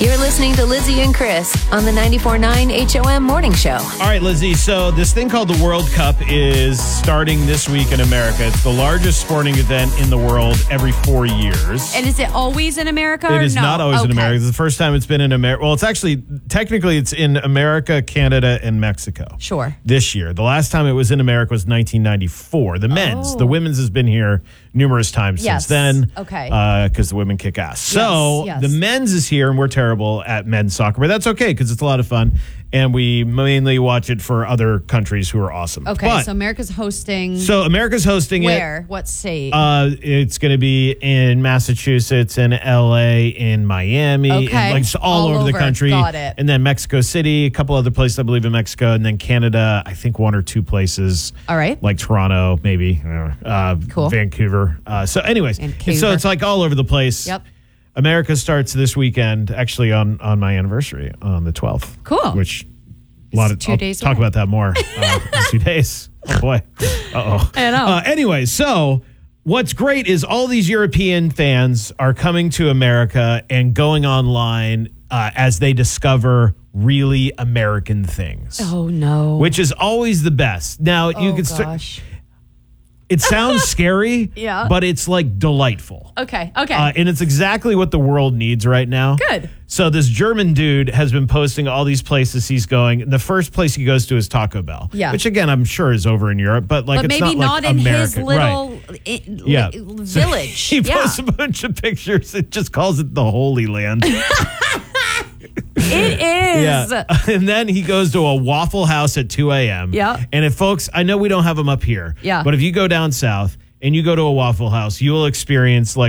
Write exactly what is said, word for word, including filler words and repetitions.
You're listening to Lizzie and Chris on the ninety-four point nine H O M Morning Show. All right, Lizzie. So this thing called the World Cup is starting this week in America. It's the largest sporting event in the world every four years. And is it always in America? It or is no? not always okay. in America. It's the first time it's been in America. Well, it's actually, technically, it's in America, Canada, and Mexico. Sure. This year. The last time it was in America was nineteen ninety-four. The men's. Oh. The women's has been here numerous times Yes. since then. Okay. Because the women kick ass. So yes. the men's is here, and we're terrible at men's soccer, but that's okay because it's a lot of fun. And we mainly watch it for other countries who are awesome. Okay, But, so America's hosting. so America's hosting it. where? What state? Uh, it's going to be in Massachusetts, in L A, in Miami, Okay. and like just all, All over, the over. country. Got it. And then Mexico City, a couple other places, I believe, in Mexico, and then Canada, I think one or two places. All right. Like Toronto, maybe. Uh, Cool. Vancouver. Uh, so anyways, and so Vancouver. it's like all over the place. Yep. America starts this weekend, actually on, on my anniversary, on the twelfth. Cool. Which a lot of two I'll days talk away. about that more uh, in two days. Oh boy. Uh-oh. I know. Uh, anyway, so what's great is all these European fans are coming to America and going online uh, as they discover really American things. oh, no. Which is always the best. Now, you oh, can start. gosh. It sounds scary, Yeah. but it's like delightful. Okay, okay. Uh, and it's exactly what the world needs right now. Good. So this German dude has been posting all these places he's going. And the first place he goes to is Taco Bell. Yeah. Which, again, I'm sure is over in Europe. But like, but it's maybe not, not, like in American. his little Right. i- Yeah. li- village. he yeah. posts a bunch of pictures. It just calls it the Holy Land. It is. Yeah. And then he goes to a Waffle House at two a.m. Yeah. And if folks, I know we don't have them up here. Yeah. But if you go down south and you go to a Waffle House, you will experience like